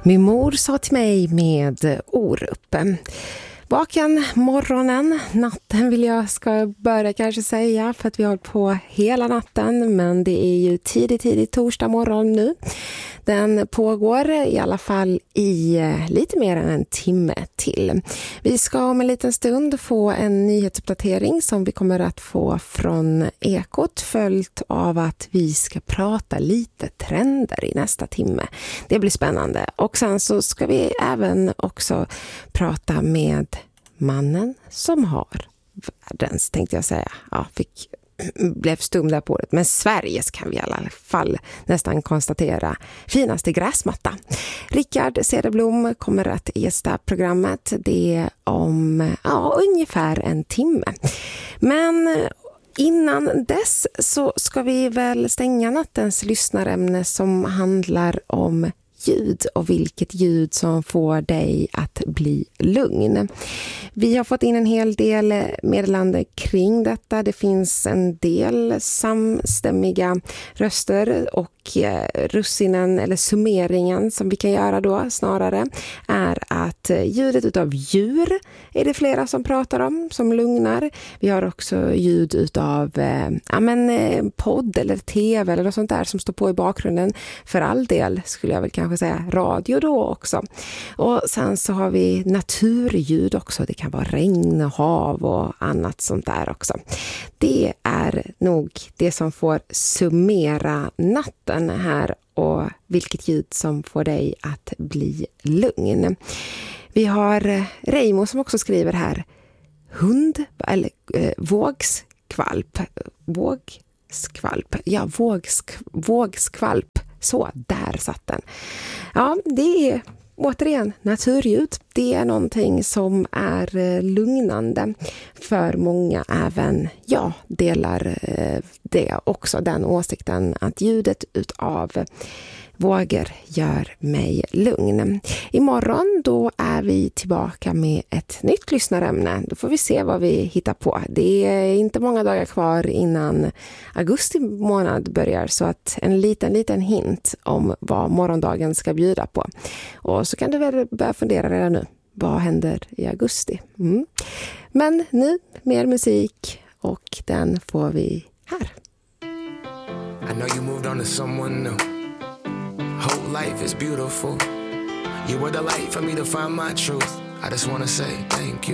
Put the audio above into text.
Min mor sa till mig med Orup. Vaken morgonen, natten vill jag ska börja kanske säga, för att vi har hållit på hela natten, men det är ju tidigt torsdag morgon nu. Den pågår i alla fall i lite mer än en timme till. Vi ska om en liten stund få en nyhetsuppdatering som vi kommer att få från Ekot, följt av att vi ska prata lite trender i nästa timme. Det blir spännande. Och sen så ska vi även också prata med mannen som har världens, tänkte jag säga. Ja, blev stum där på det. Men Sveriges kan vi i alla fall nästan konstatera finaste gräsmatta. Rickard Cederblom kommer att gästa programmet. Det är om ungefär en timme. Men innan dess så ska vi väl stänga nattens lyssnarämne som handlar om ljud och vilket ljud som får dig att bli lugn. Vi har fått in en hel del meddelande kring detta. Det finns en del samstämmiga röster och russinen eller summeringen som vi kan göra då snarare är att ljudet utav djur är det flera som pratar om som lugnar. Vi har också ljud utav podd eller tv eller något sånt där som står på i bakgrunden. För all del skulle jag väl kanske säga radio då också. Och sen så har vi naturljud också. Det kan vara regn, hav och annat sånt där också. Det är nog det som får summera natten här och vilket ljud som får dig att bli lugn. Vi har Reimo som också skriver här vågskvalp. Så, där satt den. Ja, det är återigen naturljud. Det är någonting som är lugnande för många. Även jag delar det också, den åsikten att ljudet utav vågor gör mig lugn. Imorgon då är vi tillbaka med ett nytt lyssnarämne. Då får vi se vad vi hittar på. Det är inte många dagar kvar innan augusti månad börjar, så att en liten hint om vad morgondagen ska bjuda på. Och så kan du väl börja fundera redan nu. Vad händer i augusti? Men nu mer musik och den får vi här. I know you moved on to someone new. Whole life is beautiful. You were the light for me to find my truth. I just wanna say thank you.